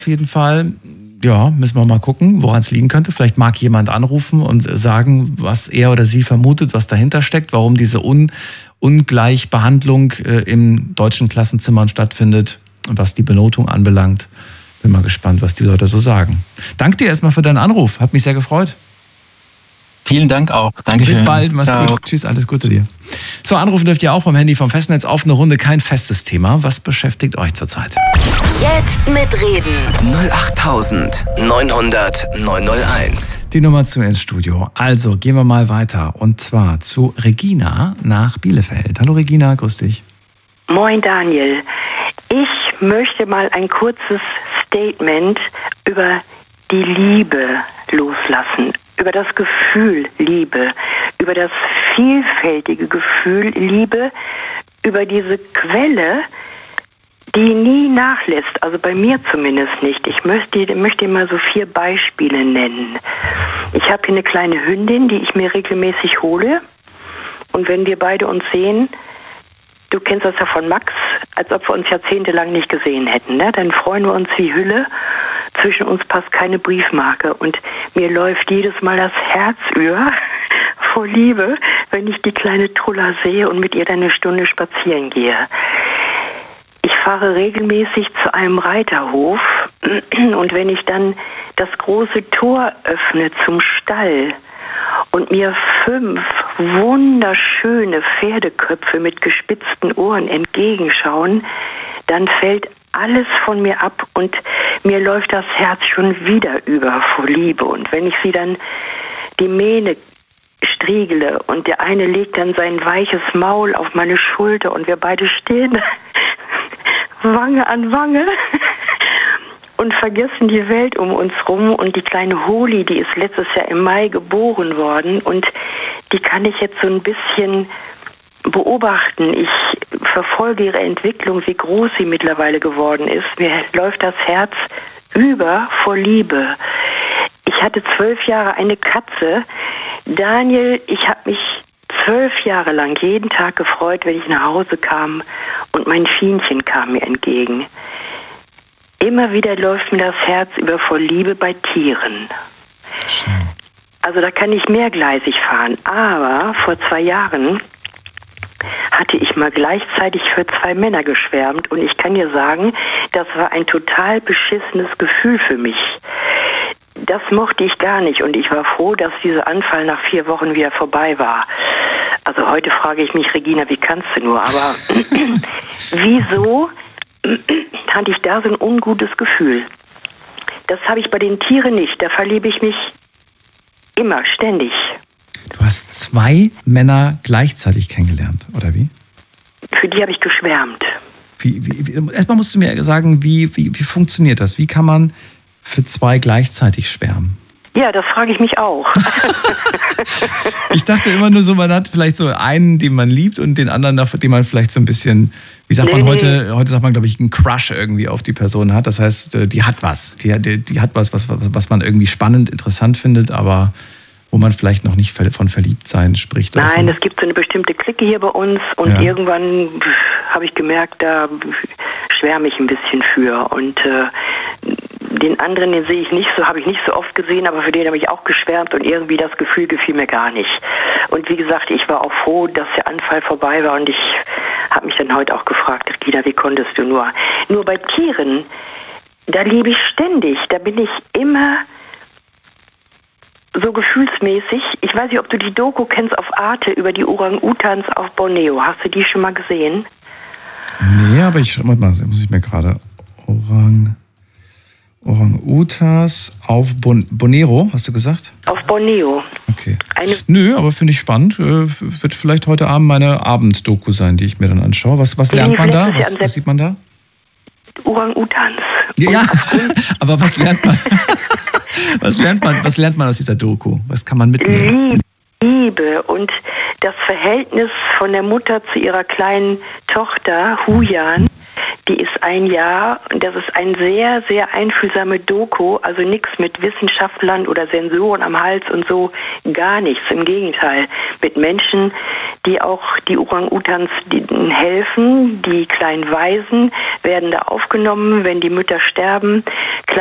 Auf jeden Fall, ja, müssen wir mal gucken, woran es liegen könnte. Vielleicht mag jemand anrufen und sagen, was er oder sie vermutet, was dahinter steckt, warum diese Ungleichbehandlung in deutschen Klassenzimmern stattfindet und was die Benotung anbelangt. Bin mal gespannt, was die Leute so sagen. Danke dir erstmal für deinen Anruf. Hat mich sehr gefreut. Vielen Dank auch. Dankeschön. Bis bald. Mach's gut. Tschüss, alles Gute dir. So, anrufen dürft ihr auch vom Handy vom Festnetz auf eine Runde. Kein festes Thema. Was beschäftigt euch zurzeit? Jetzt mitreden. 08900 901. Die Nummer zu ins Studio. Also, gehen wir mal weiter. Und zwar zu Regina nach Bielefeld. Hallo Regina, grüß dich. Moin Daniel. Ich möchte mal ein kurzes Statement über die Liebe loslassen. Über das Gefühl Liebe, über das vielfältige Gefühl Liebe, über diese Quelle, die nie nachlässt, also bei mir zumindest nicht. Ich möchte mal so 4 Beispiele nennen. Ich habe hier eine kleine Hündin, die ich mir regelmäßig hole. Und wenn wir beide uns sehen, du kennst das ja von Max, als ob wir uns jahrzehntelang nicht gesehen hätten, ne? Dann freuen wir uns wie Hülle. Zwischen uns passt keine Briefmarke und mir läuft jedes Mal das Herz über vor Liebe, wenn ich die kleine Trulla sehe und mit ihr dann eine Stunde spazieren gehe. Ich fahre regelmäßig zu einem Reiterhof und wenn ich dann das große Tor öffne zum Stall und mir 5 wunderschöne Pferdeköpfe mit gespitzten Ohren entgegenschauen, dann fällt alles von mir ab und mir läuft das Herz schon wieder über vor Liebe. Und wenn ich sie dann die Mähne striegle und der eine legt dann sein weiches Maul auf meine Schulter und wir beide stehen Wange an Wange und vergessen die Welt um uns rum. Und die kleine Holi, die ist letztes Jahr im Mai geboren worden und die kann ich jetzt so ein bisschen beobachten. Ich verfolge ihre Entwicklung, wie groß sie mittlerweile geworden ist. Mir läuft das Herz über vor Liebe. Ich hatte 12 Jahre eine Katze. Daniel, ich habe mich 12 Jahre lang jeden Tag gefreut, wenn ich nach Hause kam und mein Fienchen kam mir entgegen. Immer wieder läuft mir das Herz über vor Liebe bei Tieren. Also da kann ich mehrgleisig fahren. Aber vor 2 Jahren hatte ich mal gleichzeitig für 2 Männer geschwärmt und ich kann dir sagen, das war ein total beschissenes Gefühl für mich. Das mochte ich gar nicht und ich war froh, dass dieser Anfall nach 4 Wochen wieder vorbei war. Also heute frage ich mich, Regina, wie kannst du nur? Aber wieso hatte ich da so ein ungutes Gefühl? Das habe ich bei den Tieren nicht. Da verliebe ich mich immer, ständig. Du hast 2 Männer gleichzeitig kennengelernt, oder wie? Für die habe ich geschwärmt. Erstmal musst du mir sagen, wie funktioniert das? Wie kann man für 2 gleichzeitig schwärmen? Ja, das frage ich mich auch. Ich dachte immer nur so, man hat vielleicht so einen, den man liebt und den anderen, den man vielleicht so ein bisschen, wie sagt man heute sagt man, glaube ich, einen Crush irgendwie auf die Person hat. Das heißt, die hat was. Die hat was man irgendwie spannend, interessant findet, aber wo man vielleicht noch nicht von Verliebtsein spricht. Nein, es gibt so eine bestimmte Clique hier bei uns und irgendwann habe ich gemerkt, da schwärme ich ein bisschen für. Und den anderen, den sehe ich nicht so, habe ich nicht so oft gesehen, aber für den habe ich auch geschwärmt und irgendwie das Gefühl gefiel mir gar nicht. Und wie gesagt, ich war auch froh, dass der Anfall vorbei war und ich habe mich dann heute auch gefragt, Gina, wie konntest du nur? Nur bei Tieren, da liebe ich ständig, da bin ich immer so gefühlsmäßig. Ich weiß nicht, ob du die Doku kennst auf Arte über die Orang-Utans auf Borneo. Hast du die schon mal gesehen? Nee, aber muss ich mir gerade Orang-Utas auf Borneo, hast du gesagt? Auf Borneo. Okay. Nö, aber finde ich spannend. Wird vielleicht heute Abend meine Abenddoku sein, die ich mir dann anschaue. Was lernt man da? Was sieht man da? Orang-Utans. Ja, aber was lernt man? Was lernt man aus dieser Doku? Was kann man mitnehmen? Liebe und das Verhältnis von der Mutter zu ihrer kleinen Tochter, Huyan, Die ist ein Jahr und das ist ein sehr, sehr einfühlsame Doku, also nichts mit Wissenschaftlern oder Sensoren am Hals und so, gar nichts. Im Gegenteil, mit Menschen, die auch die Orang-Utans helfen. Die kleinen Waisen werden da aufgenommen, wenn die Mütter sterben.